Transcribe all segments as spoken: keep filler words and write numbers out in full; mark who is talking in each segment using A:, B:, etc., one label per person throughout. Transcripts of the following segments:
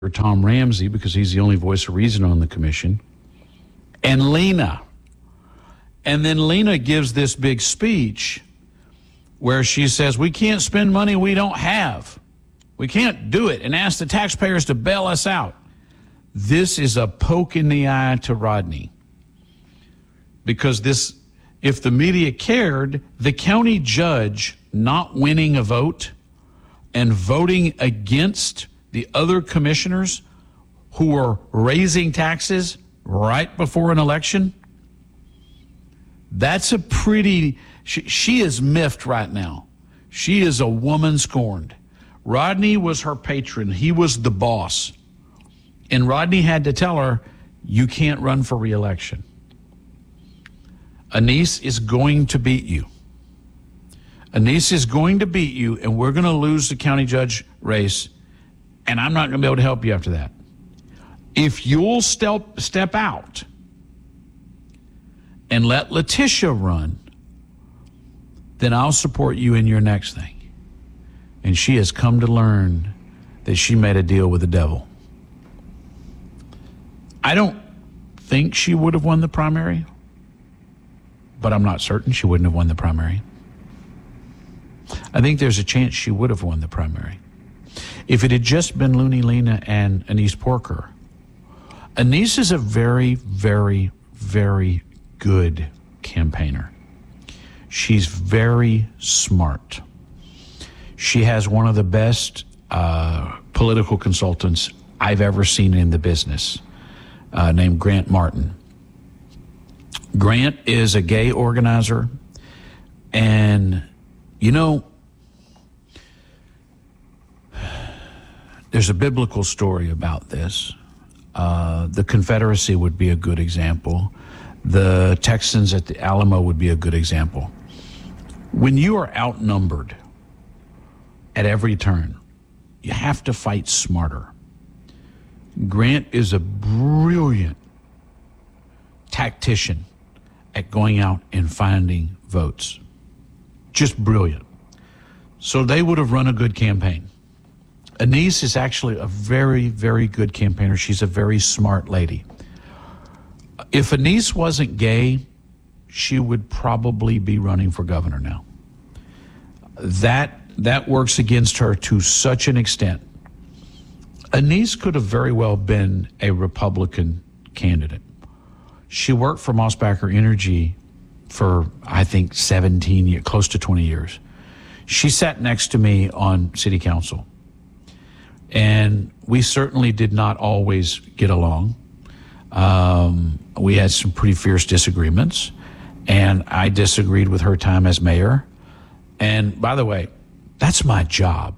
A: Tom Ramsey, because he's the only voice of reason on the commission, and Lena. And then Lena gives this big speech where she says, we can't spend money we don't have. We can't do it, and ask the taxpayers to bail us out. This is a poke in the eye to Rodney. Because this, if the media cared, the county judge not winning a vote and voting against the other commissioners who are raising taxes right before an election, that's a pretty, she, she is miffed right now. She is a woman scorned. Rodney was her patron. He was the boss. And Rodney had to tell her, you can't run for re-election. Anise is going to beat you. Anise is going to beat you, and we're going to lose the county judge race, and I'm not going to be able to help you after that. If you'll step, step out and let Letitia run, then I'll support you in your next thing. And she has come to learn that she made a deal with the devil. I don't think she would have won the primary, but I'm not certain she wouldn't have won the primary. I think there's a chance she would have won the primary. If it had just been Looney Lena and Anise Porker. Anise is a very, very, very good campaigner. She's very smart. She has one of the best uh, political consultants I've ever seen in the business, uh, named Grant Martin. Grant is a gay organizer, and, you know, there's a biblical story about this. Uh, the Confederacy would be a good example. The Texans at the Alamo would be a good example. When you are outnumbered at every turn, you have to fight smarter. Grant is a brilliant tactician at going out and finding votes. Just brilliant. So they would have run a good campaign. Anise is actually a very, very good campaigner. She's a very smart lady. If Anise wasn't gay, she would probably be running for governor now. That that works against her to such an extent. Anise could have very well been a Republican candidate. She worked for Mossbacher Energy for, I think, seventeen years, close to twenty years. She sat next to me on city council. And we certainly did not always get along. Um, we had some pretty fierce disagreements, and I disagreed with her time as mayor. And by the way, that's my job.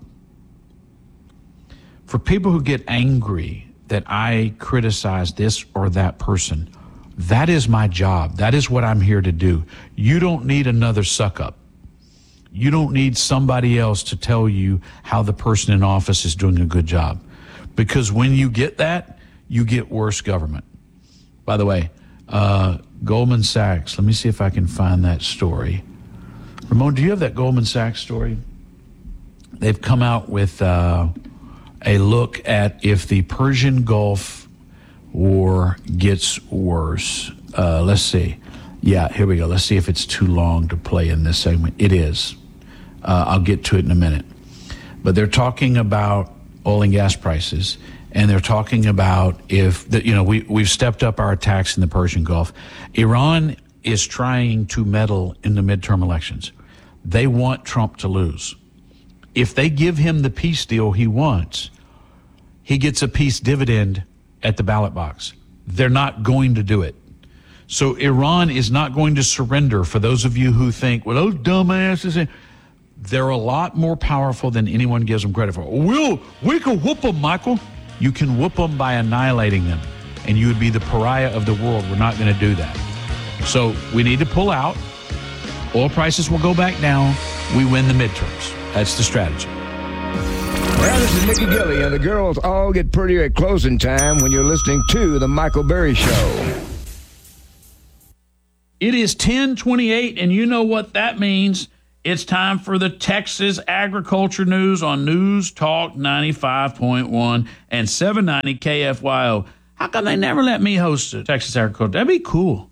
A: For people who get angry that I criticize this or that person, that is my job. That is what I'm here to do. You don't need another suck up. You don't need somebody else to tell you how the person in office is doing a good job. Because when you get that, you get worse government. By the way, uh, Goldman Sachs, let me see if I can find that story. Ramon, do you have that Goldman Sachs story? They've come out with uh, a look at if the Persian Gulf War gets worse. Uh, let's see. Yeah, here we go. Let's see if it's too long to play in this segment. It is. Uh, I'll get to it in a minute. But they're talking about oil and gas prices, and they're talking about if, the, you know, we, we've stepped up our attacks in the Persian Gulf. Iran is trying to meddle in the midterm elections. They want Trump to lose. If they give him the peace deal he wants, he gets a peace dividend at the ballot box. They're not going to do it. So Iran is not going to surrender. For those of you who think, well, those dumbasses, they're a lot more powerful than anyone gives them credit for. We'll, we can whoop them, Michael. You can whoop them by annihilating them, and you would be the pariah of the world. We're not going to do that. So we need to pull out. Oil prices will go back down. We win the midterms. That's the strategy.
B: Well, this is Nikki Gilly, and the girls all get prettier at closing time when you're listening to The Michael Berry Show.
A: It is ten twenty-eight, and you know what that means. It's time for the Texas Agriculture News on News Talk ninety-five point one and seven ninety K F Y O. How come they never let me host a Texas Agriculture? That'd be cool.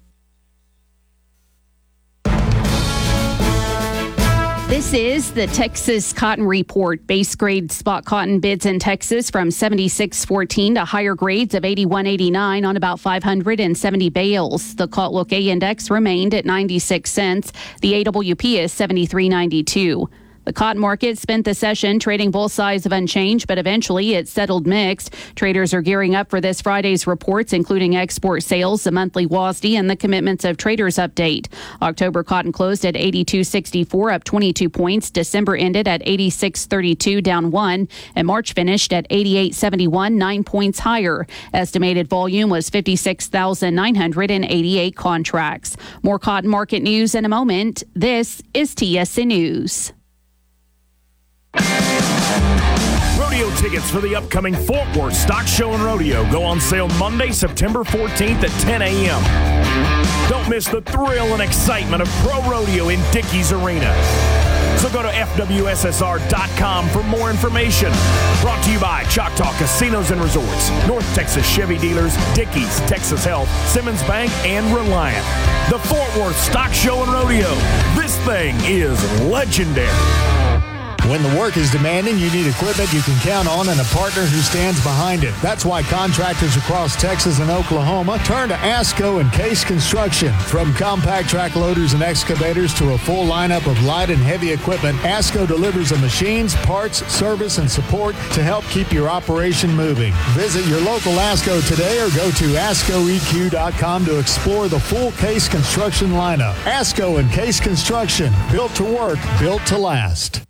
C: This is the Texas Cotton Report. Base grade spot cotton bids in Texas from seventy-six fourteen to higher grades of eighty-one eighty-nine on about five hundred seventy bales. The Cotlook A Index remained at ninety-six cents. The A W P is seventy-three ninety-two. The cotton market spent the session trading both sides of unchanged, but eventually it settled mixed. Traders are gearing up for this Friday's reports, including export sales, the monthly W A S D, and the commitments of traders update. October cotton closed at eighty-two sixty-four, up twenty-two points. December ended at eighty-six thirty-two, down one, and March finished at eighty-eight seventy-one, nine points higher. Estimated volume was fifty-six thousand nine hundred eighty-eight contracts. More cotton market news in a moment. This is T S N News.
D: Rodeo tickets for the upcoming Fort Worth Stock Show and Rodeo go on sale Monday, September fourteenth at ten a.m. Don't miss the thrill and excitement of pro rodeo in Dickies Arena. So go to F W S S R dot com for more information. Brought to you by Choctaw Casinos and Resorts, North Texas Chevy Dealers, Dickies, Texas Health, Simmons Bank, and Reliant. The Fort Worth Stock Show and Rodeo. This thing is legendary.
E: When the work is demanding, you need equipment you can count on and a partner who stands behind it. That's why contractors across Texas and Oklahoma turn to ASCO and Case Construction. From compact track loaders and excavators to a full lineup of light and heavy equipment, ASCO delivers the machines, parts, service, and support to help keep your operation moving. Visit your local ASCO today or go to asco e q dot com to explore the full Case Construction lineup. ASCO and Case Construction, built to work, built to last.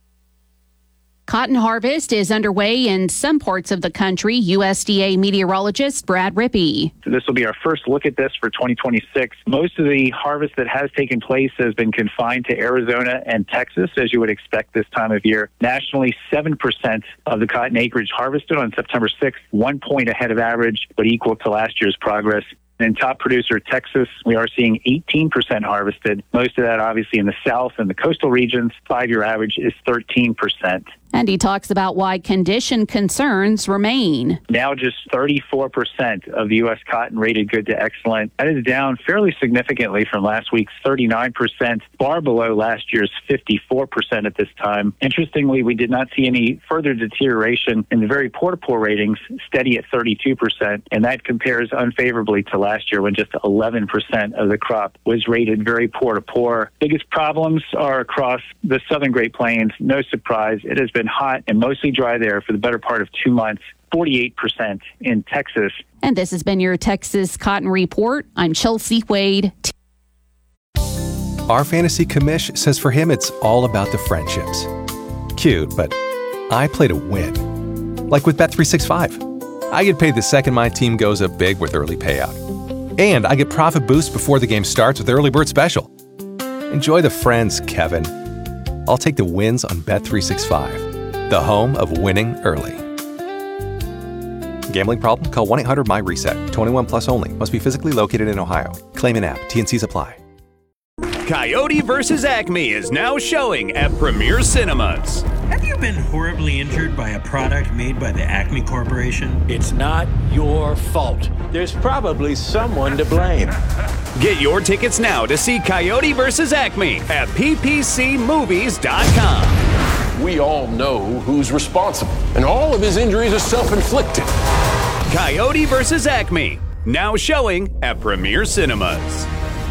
C: Cotton harvest is underway in some parts of the country. U S D A meteorologist Brad Rippey.
F: This will be our first look at this for twenty twenty-six. Most of the harvest that has taken place has been confined to Arizona and Texas, as you would expect this time of year. Nationally, seven percent of the cotton acreage harvested on September sixth, one point ahead of average, but equal to last year's progress. In top producer Texas, we are seeing eighteen percent harvested. Most of that obviously in the south and the coastal regions. Five-year average is thirteen percent.
C: And he talks about why condition concerns remain.
F: Now just thirty-four percent of the U S cotton rated good to excellent. That is down fairly significantly from last week's thirty-nine percent, far below last year's fifty-four percent at this time. Interestingly, we did not see any further deterioration in the very poor to poor ratings, steady at thirty-two percent, and that compares unfavorably to last year when just eleven percent of the crop was rated very poor to poor. Biggest problems are across the southern Great Plains. No surprise, it has been hot and mostly dry there for the better part of two months, forty-eight percent in Texas.
C: And this has been your Texas Cotton Report. I'm Chelsea Wade.
G: Our fantasy commish says for him it's all about the friendships. Cute, but I play to win. Like with Bet three sixty-five. I get paid the second my team goes up big with early payout. And I get profit boost before the game starts with Early Bird Special. Enjoy the friends, Kevin. I'll take the wins on Bet three sixty-five, the home of winning early. Gambling problem? Call one eight hundred my reset. twenty-one plus only. Must be physically located in Ohio. Claim in app. T N Cs apply.
H: Coyote versus Acme is now showing at Premier Cinemas.
I: Have you been horribly injured by a product made by the Acme Corporation?
J: It's not your fault. There's probably someone to blame.
H: Get your tickets now to see Coyote versus Acme at p p c movies dot com.
J: We all know who's responsible, and all of his injuries are self-inflicted.
H: Coyote versus Acme, now showing at Premier Cinemas.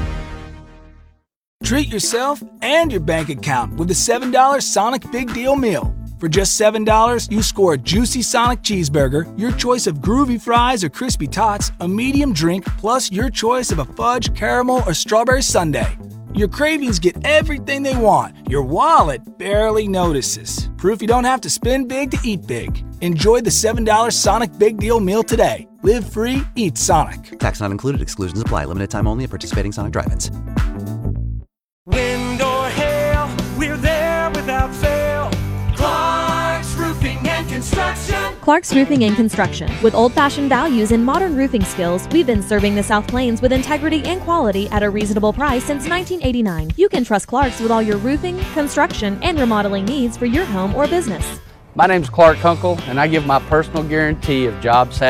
K: Treat yourself and your bank account with a seven dollar Sonic Big Deal Meal. For just seven dollars, you score a juicy Sonic cheeseburger, your choice of groovy fries or crispy tots, a medium drink, plus your choice of a fudge, caramel, or strawberry sundae. Your cravings get everything they want. Your wallet barely notices. Proof you don't have to spend big to eat big. Enjoy the seven dollar Sonic Big Deal Meal today. Live free, eat Sonic.
L: Tax not included. Exclusions apply. Limited time only at participating Sonic drive-ins.
M: Wind or hail, we're there without fail. Clark's Roofing and Construction. Clark's Roofing and Construction. With old-fashioned values and modern roofing skills, we've been serving the South Plains with integrity and quality at a reasonable price since nineteen eighty-nine. You can trust Clark's with all your roofing, construction, and remodeling needs for your home or business.
N: My name's Clark Kunkel, and I give my personal guarantee of job satisfaction